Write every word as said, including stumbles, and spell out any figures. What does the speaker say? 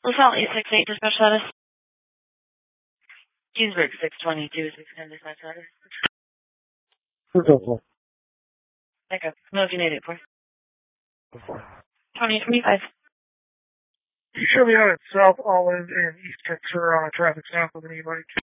LaSalle eight six eight, dispatch status. Kingsburg six twenty-two, six ten, dispatch status. Who's up for? Echo. No, if you need it for. Before. twenty twenty-five. You should be out at South Olive and East Ventura on a traffic stop with anybody.